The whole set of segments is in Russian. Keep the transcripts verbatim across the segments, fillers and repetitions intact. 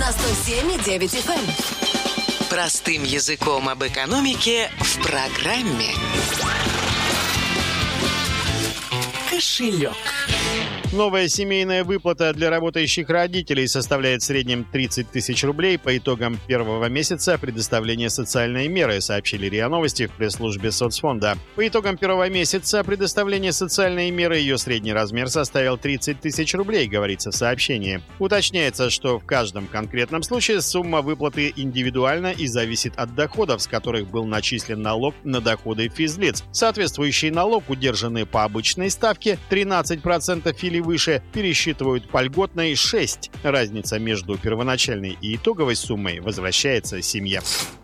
на сто семь и девять эф эм. Простым языком об экономике в программе «Кошелек». Новая семейная выплата для работающих родителей составляет в среднем тридцать тысяч рублей по итогам первого месяца предоставления социальной меры, сообщили РИА Новости в пресс-службе соцфонда. По итогам первого месяца предоставления социальной меры ее средний размер составил тридцать тысяч рублей, говорится в сообщении. Уточняется, что в каждом конкретном случае сумма выплаты индивидуальна и зависит от доходов, с которых был начислен налог на доходы физлиц. Соответствующий налог, удержанный по обычной ставке тринадцать процентов или выше, пересчитывают по льготной шесть процентов. Разница между первоначальной и итоговой суммой возвращается семье.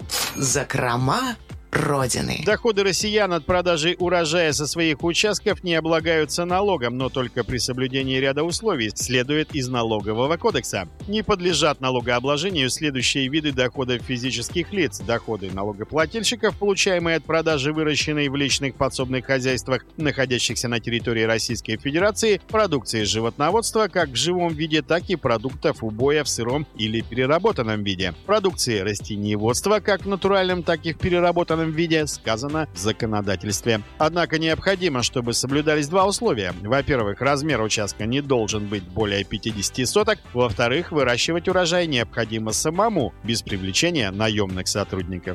Закрома Родины. Доходы россиян от продажи урожая со своих участков не облагаются налогом, но только при соблюдении ряда условий, следует из налогового кодекса. Не подлежат налогообложению следующие виды доходов физических лиц: доходы налогоплательщиков, получаемые от продажи выращенной в личных подсобных хозяйствах, находящихся на территории Российской Федерации, продукции животноводства как в живом виде, так и продуктов убоя в сыром или переработанном виде, продукции растениеводства как в натуральном, так и в переработанном виде, сказано в законодательстве. Однако необходимо, чтобы соблюдались два условия. Во-первых, размер участка не должен быть более пятьдесят соток. Во-вторых, выращивать урожай необходимо самому, без привлечения наемных сотрудников.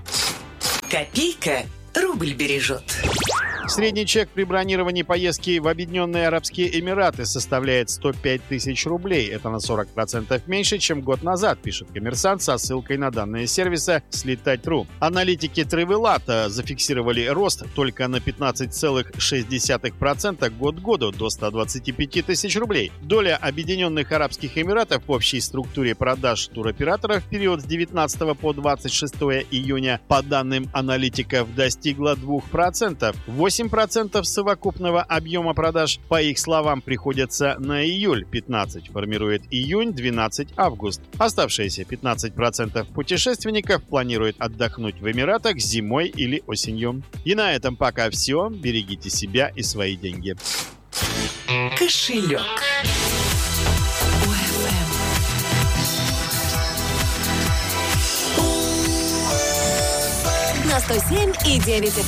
Копейка рубль бережет. Средний чек при бронировании поездки в Объединенные Арабские Эмираты составляет сто пять тысяч рублей. Это на сорок процентов меньше, чем год назад, пишет «Коммерсант» со ссылкой на данные сервиса слетать точка ру. Аналитики Travelata зафиксировали рост только на пятнадцать целых шесть десятых процента год к году, до ста двадцати пяти тысяч рублей. Доля Объединенных Арабских Эмиратов в общей структуре продаж туроператоров в период с девятнадцатого по двадцать шестое июня, по данным аналитиков, достигла двух процентов. восемь процентов совокупного объема продаж, по их словам, приходится на июль, пятнадцать процентов формирует июнь, двенадцать процентов август. Оставшиеся пятнадцать процентов путешественников планируют отдохнуть в Эмиратах зимой или осенью. И на этом пока все. Берегите себя и свои деньги. Кошелек. На сто семь и девять эф эм.